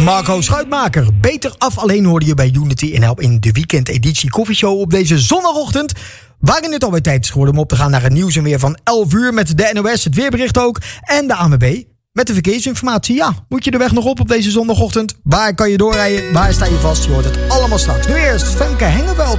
Marco Schuitmaker. Beter af alleen hoorde je bij Unity in de weekendeditie koffieshow op deze zondagochtend. Waarin het alweer tijd is geworden om op te gaan naar het nieuws en weer van 11 uur met de NOS, het weerbericht ook en de ANWB. Met de verkeersinformatie, ja, moet je de weg nog op deze zondagochtend? Waar kan je doorrijden? Waar sta je vast? Je hoort het allemaal straks. Nu eerst Femke Hengeveld.